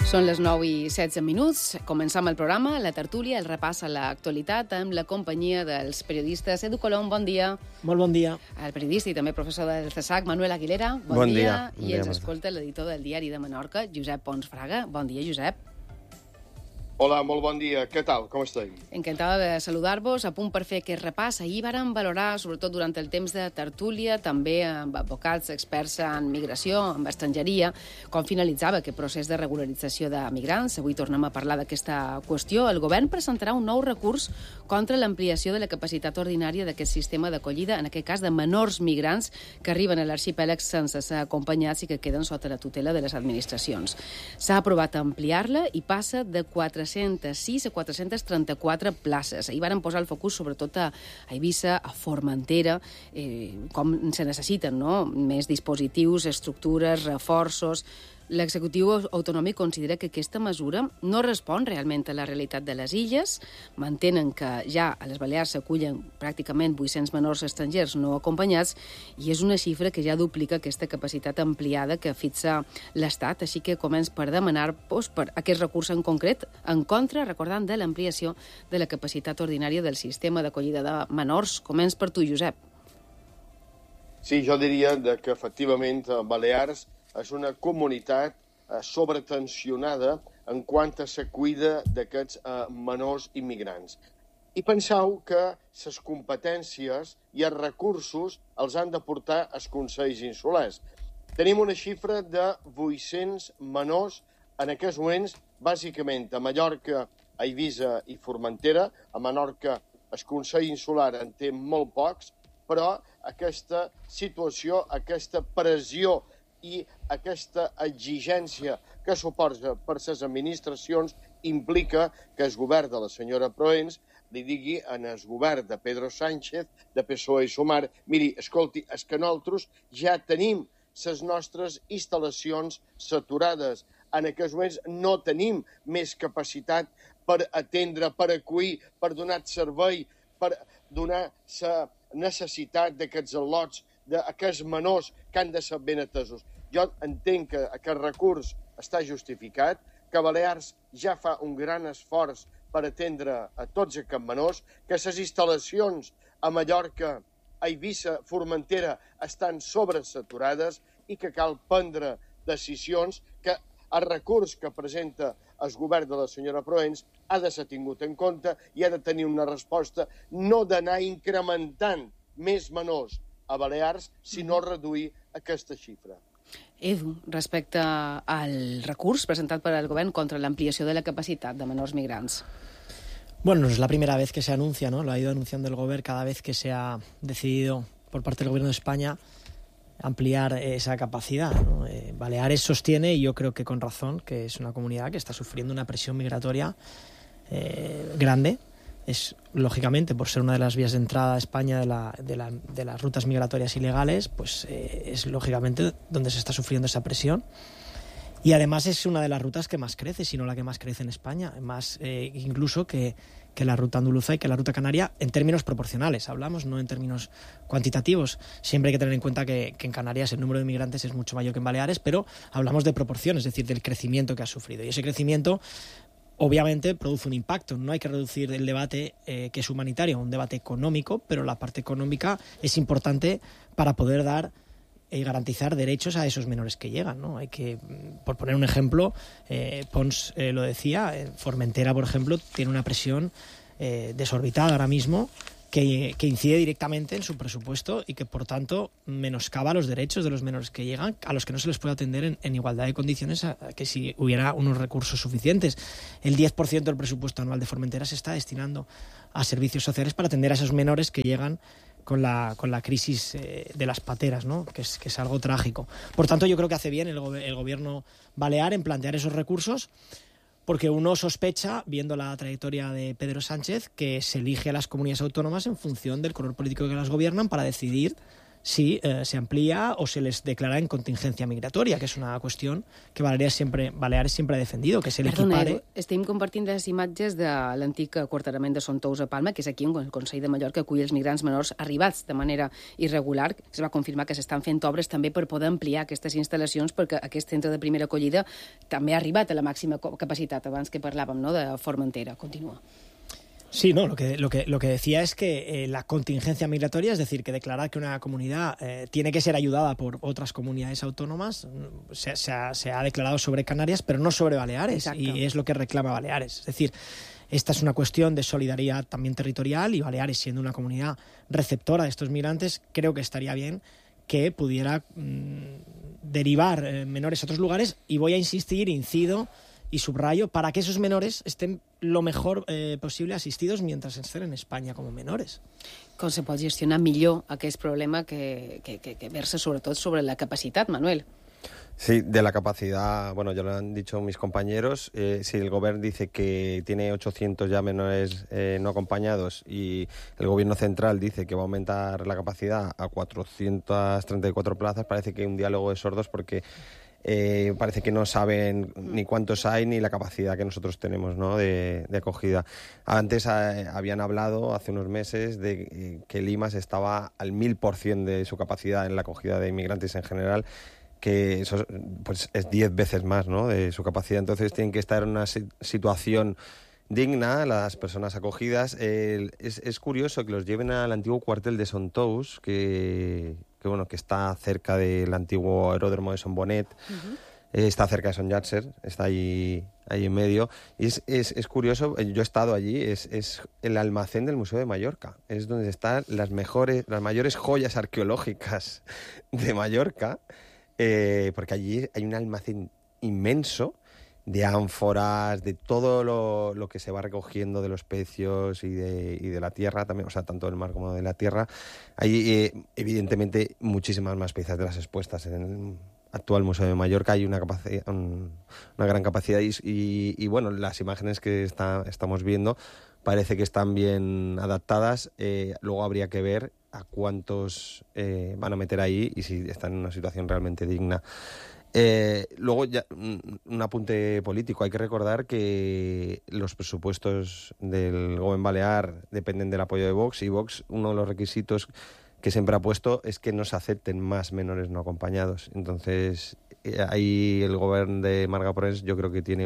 Són les 9:16. Comencem el programa, la tertúlia, el repàs a l'actualitat amb la companyia dels periodistes. Edu Colom, bon dia. Molt bon dia. El periodista i també professor del CSAC, Manuel Aguilera, bon dia. I ens escolta l'editor del Diari de Menorca, Josep Pons Fraga. Bon dia, Josep. Hola, molt bon dia. Què tal? Com esteu? Encantada de saludar-vos. A punt per fer aquest repàs. Ahir vàrem valorar, sobretot durant el temps de tertúlia, també amb advocats experts en migració, en estrangeria, com finalitzava aquest procés de regularització de migrants. Avui tornem a parlar d'aquesta qüestió. El govern presentarà un nou recurs contra l'ampliació de la capacitat ordinària d'aquest sistema d'acollida, en aquest cas de menors migrants que arriben a l'arxipèlag sense ser acompanyats i que queden sota la tutela de les administracions. S'ha aprovat ampliar-la i passa de 406 a 434 places. Ahir varen posar el focus sobretot a Eivissa, a Formentera, com se necessiten, no? Més dispositius, estructures, reforços. L'executiu autonòmic considera que aquesta mesura no respon realment a la realitat de les illes. Mantenen que ja a les Balears s'acullen pràcticament 800 menors estrangers no acompanyats i és una xifra que ja duplica aquesta capacitat ampliada que fixa l'Estat. Així que comença per demanar per aquest recurs en concret en contra, recordant, de l'ampliació de la capacitat ordinària del sistema d'acollida de menors. Comença per tu, Josep. Sí, jo diria que efectivament Balears és una comunitat sobretensionada en quant a la cuida d'aquests menors immigrants. I penseu que les competències i els recursos els han de portar els consells insulars. Tenim una xifra de 800 menors en aquests moments, bàsicament a Mallorca, a Eivissa i Formentera. A Menorca el Consell Insular en té molt pocs, però aquesta situació, aquesta pressió i aquesta exigència que suposa per les administracions implica que el govern de la senyora Proens li digui en el govern de Pedro Sánchez, de PSOE i Sumar, miri, escolti, és que nosaltres ja tenim les nostres instal·lacions saturades. En aquests moments no tenim més capacitat per atendre, per acollir, per donar servei, per donar la necessitat d'aquests al·lots, d'aquests menors que han de ser ben atesos. Jo entenc que aquest recurs està justificat, que Balears ja fa un gran esforç per atendre a tots aquests menors, que les instal·lacions a Mallorca, a Eivissa, Formentera estan sobresaturades i que cal prendre decisions, que el recurs que presenta el govern de la senyora Proens ha de ser tingut en compte i ha de tenir una resposta, no d'anar incrementant més menors a Balears, sinó reduir aquesta xifra. Edu, respecte al recurs presentat per al govern contra l'ampliació de la capacitat de menors migrants. Bueno, no es la primera vez que se anuncia, ¿no? Lo ha ido anunciando el gobierno cada vez que se ha decidido por parte del gobierno de España ampliar esa capacidad, ¿no? Baleares sostiene, y yo creo que con razón, que es una comunidad que está sufriendo una presión migratoria grande. Es, lógicamente, por ser una de las vías de entrada a España de las rutas migratorias ilegales, pues es lógicamente donde se está sufriendo esa presión. Y además es una de las rutas que más crece, si no la que más crece en España, más incluso que la ruta andaluza y que la ruta canaria en términos proporcionales, hablamos, no en términos cuantitativos. Siempre hay que tener en cuenta que en Canarias el número de migrantes es mucho mayor que en Baleares, pero hablamos de proporciones, es decir, del crecimiento que ha sufrido. Y ese crecimiento obviamente produce un impacto. No hay que reducir el debate que es humanitario a un debate económico, pero la parte económica es importante para poder dar y garantizar derechos a esos menores que llegan, ¿no? Hay que, por poner un ejemplo, Pons lo decía, Formentera, por ejemplo, tiene una presión desorbitada ahora mismo que incide directamente en su presupuesto y que, por tanto, menoscaba los derechos de los menores que llegan, a los que no se les puede atender en igualdad de condiciones a que si hubiera unos recursos suficientes. El 10% del presupuesto anual de Formentera se está destinando a servicios sociales para atender a esos menores que llegan con la crisis de las pateras, ¿no? que es algo trágico. Por tanto, yo creo que hace bien el gobierno balear en plantear esos recursos, porque uno sospecha, viendo la trayectoria de Pedro Sánchez, que se elige a las comunidades autónomas en función del color político que las gobiernan para decidir si se amplía o se les declara en contingencia migratoria, que és una qüestió que Baleares sempre ha defendido, que se l'equipare. Estem compartint les imatges de l'antic quarterament de Son Tous a Palma, que és aquí on el Consell de Mallorca acull els migrants menors arribats de manera irregular. Es va confirmar que s'estan fent obres també per poder ampliar aquestes instal·lacions, perquè aquest centre de primera acollida també ha arribat a la màxima capacitat, abans que parlàvem, no?, de Formentera. Continua. Sí, no, lo que decía es que la contingencia migratoria, es decir, que declarar que una comunidad tiene que ser ayudada por otras comunidades autónomas, se ha declarado sobre Canarias, pero no sobre Baleares. Exacto. Y es lo que reclama Baleares. Es decir, esta es una cuestión de solidaridad también territorial, y Baleares, siendo una comunidad receptora de estos migrantes, creo que estaría bien que pudiera derivar menores a otros lugares, y voy a incido y subrayo, para que esos menores estén lo mejor posible asistidos mientras estén en España como menores. Com se pot gestionar millor aquest problema que versa sobretot sobre la capacitat, Manuel? Sí, de la capacidad, bueno, ya lo han dicho mis compañeros, si el gobierno dice que tiene 800 ya menores no acompañados, y el gobierno central dice que va a aumentar la capacidad a 434 plazas, parece que hay un diálogo de sordos, porque parece que no saben ni cuántos hay ni la capacidad que nosotros tenemos, ¿no?, de acogida. Antes habían hablado hace unos meses de que Limas estaba al 1000% de su capacidad en la acogida de inmigrantes en general, que eso pues es 10 veces más, ¿no?, de su capacidad. Entonces tienen que estar en una situación digna las personas acogidas. Es curioso que los lleven al antiguo cuartel de Son Tous, que está cerca del antiguo aeródromo de Son Bonet. Está cerca de Son Llàtzer, está ahí en medio. Y es curioso, yo he estado allí, es el almacén del Museo de Mallorca. Es donde están las mayores joyas arqueológicas de Mallorca, porque allí hay un almacén inmenso de ánforas, de todo lo que se va recogiendo de los pecios y de la tierra también, o sea, tanto del mar como de la tierra. Hay evidentemente muchísimas más piezas de las expuestas en el actual Museo de Mallorca. Hay una gran capacidad y bueno, las imágenes que estamos viendo parece que están bien adaptadas. Luego habría que ver a cuántos van a meter ahí y si están en una situación realmente digna. Luego, ya, un apunte político. Hay que recordar que los presupuestos del Gobierno Balear dependen del apoyo de Vox, y Vox, uno de los requisitos que siempre ha puesto es que no se acepten más menores no acompañados. Entonces, ahí el Gobierno de Marga Porrens yo creo que tiene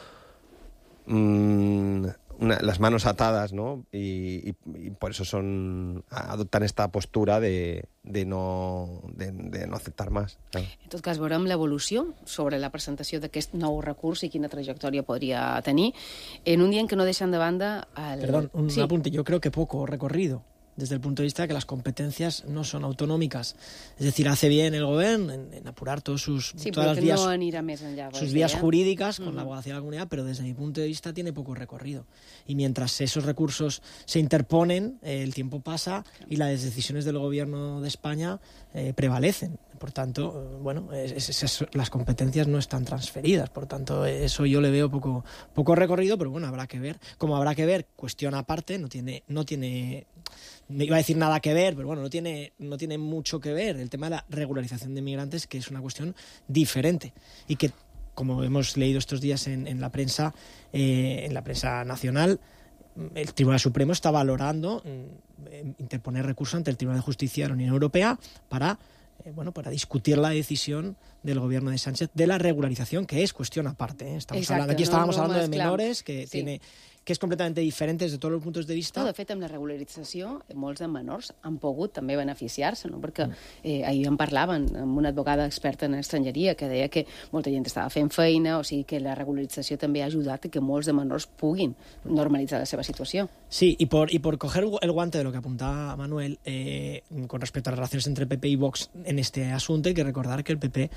las manos atadas, ¿no? Y por eso adoptan esta postura de no aceptar más. Claro. En tot cas, veurem l'evolució sobre la presentació d'aquest nou recurs i quina trajectòria podria tenir en un dia en què no deixen de banda... Perdón, un apunte. Yo creo que poco recorrido, desde el punto de vista de que las competencias no son autonómicas. Es decir, hace bien el gobierno en apurar todas las vías, no anirà més enllà, sus vías jurídicas con la abogacía de la comunidad, pero desde mi punto de vista tiene poco recorrido. Y mientras esos recursos se interponen, el tiempo pasa y las decisiones del gobierno de España prevalecen. Por tanto, bueno, las competencias no están transferidas. Por tanto, eso yo le veo poco recorrido, pero bueno, habrá que ver. Como habrá que ver, cuestión aparte, no tiene iba a decir nada que ver, pero bueno, no tiene mucho que ver el tema de la regularización de migrantes, que es una cuestión diferente y que, como hemos leído estos días en la prensa nacional, el Tribunal Supremo está valorando interponer recurso ante el Tribunal de Justicia de la Unión Europea para discutir la decisión del gobierno de Sánchez de la regularización, que es cuestión aparte. Estábamos hablando de menores, que és completament diferent des de tots els punts de vista. No, de fet, amb la regularització, molts de menors han pogut també beneficiar-se, no? Perquè ahir en parlaven amb una advocada experta en estrangeria que deia que molta gent estava fent feina, o sigui que la regularització també ha ajudat a que molts de menors puguin normalitzar la seva situació. Sí, y por coger el guante de lo que apuntaba Manuel con respecto a las relaciones entre PP y Vox en este asunto, hay que recordar que el PP,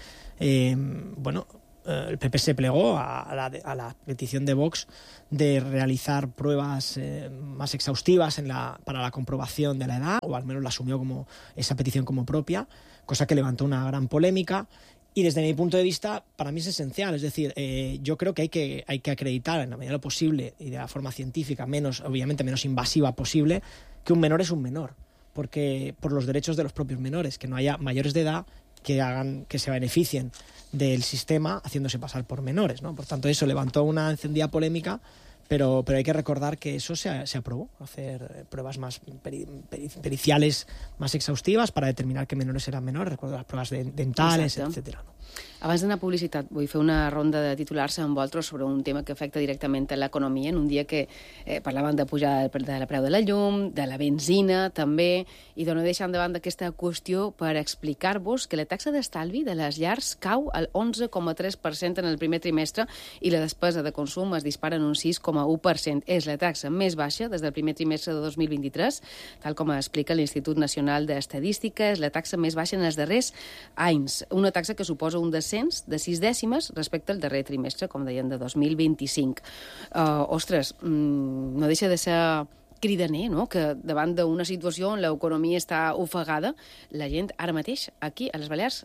el PP se plegó a la petición de Vox de realizar pruebas más exhaustivas para la comprobación de la edad, o al menos la asumió como esa petición como propia, cosa que levantó una gran polémica. Y desde mi punto de vista, para mí es esencial. Es decir, yo creo que hay que acreditar en la medida de lo posible y de la forma científica, obviamente menos invasiva posible, que un menor es un menor. por los derechos de los propios menores, que no haya mayores de edad que se beneficien del sistema haciéndose pasar por menores, ¿no? Por tanto, eso levantó una encendida polémica, pero hay que recordar que eso se aprobó, hacer pruebas más periciales más exhaustivas para determinar qué menores eran menores, recuerdo las pruebas dentales, etcétera, ¿no? Abans d'anar a publicitat, vull fer una ronda de titulars amb vosaltres sobre un tema que afecta directament a l'economia, en un dia que parlaven de pujar de la preu de la llum, de la benzina, també, i de no deixar endavant d'aquesta qüestió per explicar-vos que la taxa d'estalvi de les llars cau al 11,3% en el primer trimestre i la despesa de consum es dispara en un 6,1%. És la taxa més baixa des del primer trimestre de 2023, tal com explica l'Institut Nacional d'Estadística, és la taxa més baixa en els darrers anys, una taxa que suposa un descens de 6 dècimes respecte al darrer trimestre, com deien, de 2025. Ostres, no deixa de ser cridaner, no?, que davant d'una situació on l'economia està ofegada, la gent ara mateix, aquí, a les Balears,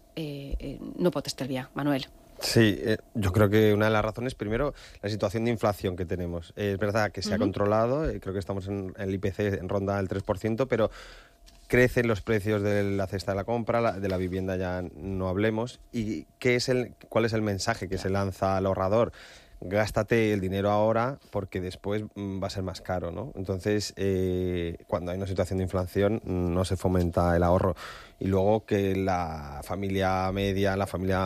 no pot estalviar. Manuel. Sí, yo creo que una de las razones, primero, la situación de inflación que tenemos. Es verdad que se ha controlado, creo que estamos en el IPC en ronda del 3%, pero crecen los precios de la cesta de la compra, de la vivienda ya no hablemos. ¿Y cuál es el mensaje que se lanza al ahorrador? Gástate el dinero ahora porque después va a ser más caro, ¿no? Entonces, cuando hay una situación de inflación, no se fomenta el ahorro. Y luego que la familia media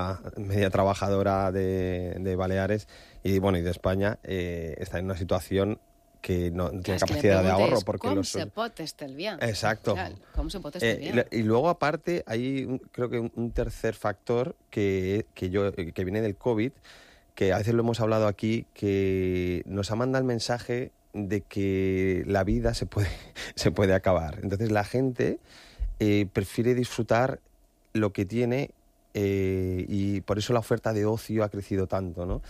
trabajadora de Baleares y de España está en una situación que no tiene capacidad de ahorro. Porque ¿cómo se pot estalviar? Exacto. ¿Cómo se pot estalviar? Y luego, aparte, hay creo que un tercer factor que viene del COVID, que a veces lo hemos hablado aquí, que nos ha mandado el mensaje de que la vida se puede acabar. Entonces la gente prefiere disfrutar lo que tiene y por eso la oferta de ocio ha crecido tanto, ¿no?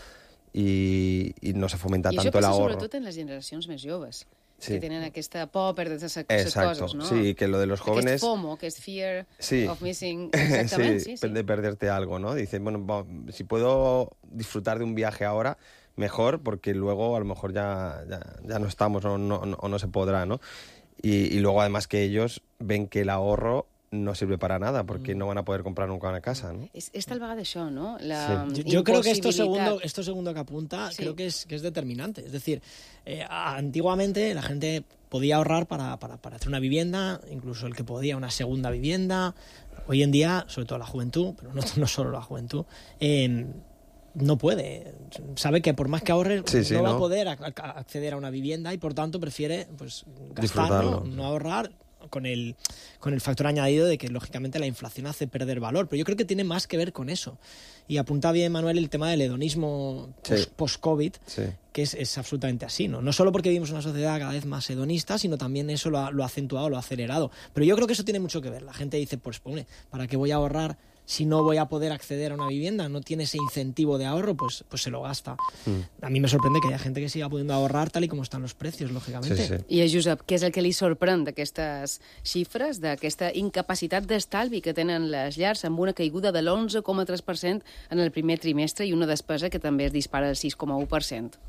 I no se fomenta tanto el ahorro. I això passa sobretot en les generacions més joves, que tenen aquesta por per aquestes coses, ¿no? Sí, que lo de los jóvenes... Aquest FOMO, aquest fear of missing... Exactament, sí. De perderte algo, ¿no? Dicen, si puedo disfrutar de un viaje ahora, mejor, porque luego a lo mejor ya no estamos o no se podrá, ¿no? Y luego además que ellos ven que el ahorro no sirve para nada, porque no van a poder comprar nunca una casa, ¿no? És tal vegada això, ¿no? Yo creo que esto segundo que apunta, creo que es determinante. Es decir, antiguamente la gente podía ahorrar para hacer una vivienda, incluso el que podía una segunda vivienda. Hoy en día, sobre todo la juventud, pero no solo la juventud, no puede. Sabe que por más que ahorre, no va a poder acceder a una vivienda y por tanto prefiere gastarlo, no ahorrar, con el factor añadido de que lógicamente la inflación hace perder valor, pero yo creo que tiene más que ver con eso. Y apunta bien Manuel el tema del hedonismo post-COVID, que es absolutamente así, ¿no? No solo porque vivimos una sociedad cada vez más hedonista, sino también eso lo ha acentuado, lo ha acelerado. Pero yo creo que eso tiene mucho que ver. La gente dice, pues ¿para qué voy a ahorrar si no voy a poder acceder a una vivienda? No tiene ese incentivo de ahorro, pues se lo gasta. A mí me sorprende que haya gente que siga pudiendo ahorrar tal y como están los precios, lògicament. Sí. I a Josep, què és el que li sorprèn d'aquestes xifres, d'aquesta incapacitat d'estalvi que tenen les llars amb una caiguda de l'11,3% en el primer trimestre i una despesa que també es dispara al 6,1%?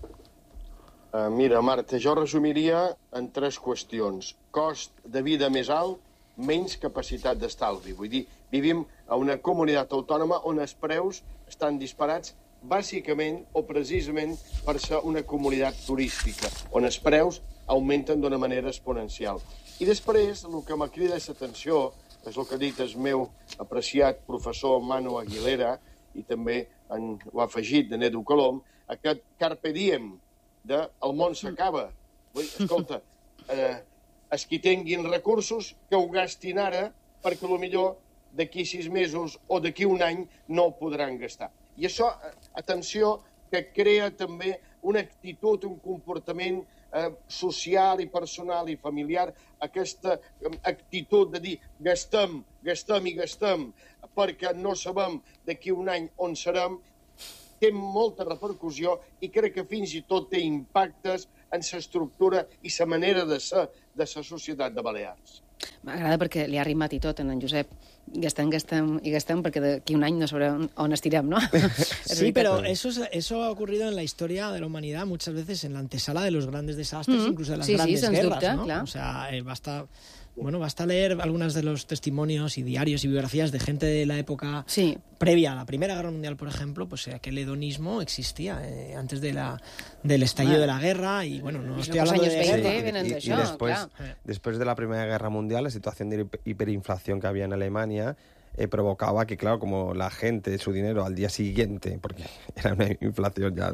Mira, Marta, jo resumiria en 3 qüestions. Cost de vida més alt, menys capacitat d'estalvi. Vull dir, vivim a una comunitat autònoma on els preus estan disparats bàsicament o precisament per ser una comunitat turística, on els preus augmenten d'una manera exponencial. I després, el que me crida l'atenció és el que ha dit el meu apreciat professor Manu Aguilera, i també ho ha afegit de Edu Colom, aquest carpe diem de el món s'acaba. Escolta, els qui tinguin recursos que ho gastin ara perquè potser d'aquí 6 mesos o d'aquí un any no ho podran gastar. I això, atenció, que crea també una actitud, un comportament social i personal i familiar, aquesta actitud de dir gastem perquè no sabem d'aquí un any on serem, té molta repercussió i crec que fins i tot té impactes en l'estructura i la manera de ser de la societat de Balears. M'agrada perquè li ha rimat i tot en Josep. Gastem perquè d'aquí un any no sabrem on estirem, ¿no? Sí, pero eso ha ocurrido en la historia de la humanidad muchas veces en la antesala de los grandes desastres, incluso de las grandes guerras, ¿no? Clar. O sea, basta Bueno, basta leer algunos de los testimonios y diarios y biografías de gente de la época Sí. previa a la Primera Guerra Mundial, por ejemplo, pues aquel hedonismo existía antes del estallido de la guerra y bueno, no estoy los hablando años de 20 venen y d'això, después, clar. después de la Primera Guerra Mundial, la situación de hiperinflación que había en Alemania provocaba que, claro, como la gente, su dinero al día siguiente, porque era una inflación ya,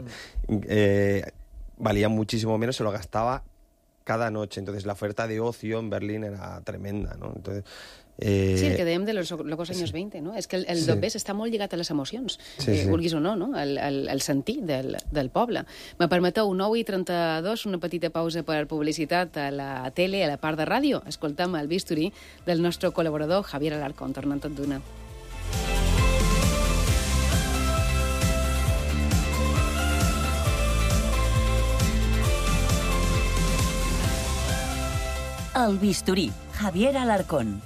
valía muchísimo menos, se lo gastaba cada noche. Entonces la oferta de ocio en Berlín era tremenda, ¿no? Entonces, Sí, el que dèiem de los locos anys 20, no? És que el dobbers està molt lligat a les emocions, vulguis o no, no? El sentir del poble. Me permeteu 9:32, una petita pausa per publicitat a la tele, a la part de ràdio. Escoltem el bisturí del nostre col·laborador Javier Alarcón, tornant tot d'una. El bisturí, Javier Alarcón.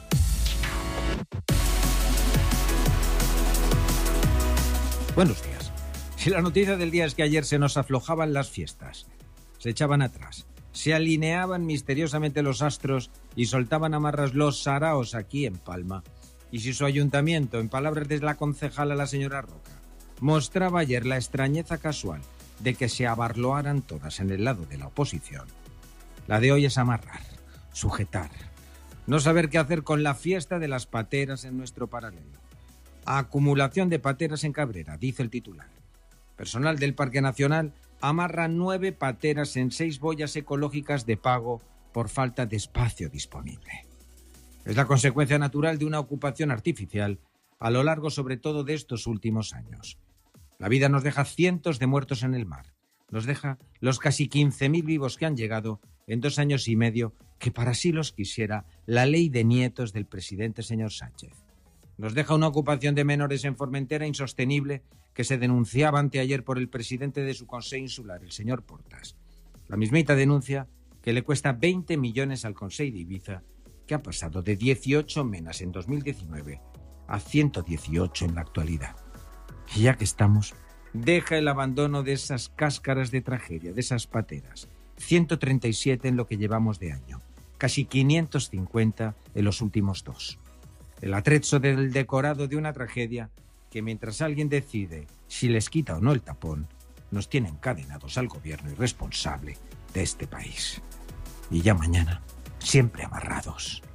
Buenos días. Si la noticia del día es que ayer se nos aflojaban las fiestas, se echaban atrás, se alineaban misteriosamente los astros y soltaban amarras los saraos aquí en Palma, y si su ayuntamiento, en palabras de la concejala la señora Roca, mostraba ayer la extrañeza casual de que se abarloaran todas en el lado de la oposición, la de hoy es amarrar, sujetar, no saber qué hacer con la fiesta de las pateras en nuestro paralelo. Acumulación de pateras en Cabrera, dice el titular. Personal del Parque Nacional amarra 9 pateras en 6 boyas ecológicas de pago por falta de espacio disponible. Es la consecuencia natural de una ocupación artificial a lo largo sobre todo de estos últimos años. La vida nos deja cientos de muertos en el mar. Nos deja los casi 15.000 vivos que han llegado en 2 años y medio, que para sí los quisiera la ley de nietos del presidente señor Sánchez. Nos deja una ocupación de menores en Formentera insostenible que se denunciaba anteayer por el presidente de su Consejo Insular, el señor Portas. La mismita denuncia que le cuesta 20 millones al Consejo de Ibiza, que ha pasado de 18 menas en 2019 a 118 en la actualidad. Y ya que estamos, deja el abandono de esas cáscaras de tragedia, de esas pateras. 137 en lo que llevamos de año, casi 550 en los últimos 2. El atrezzo del decorado de una tragedia que mientras alguien decide si les quita o no el tapón, nos tiene encadenados al gobierno irresponsable de este país. Y ya mañana, siempre amarrados.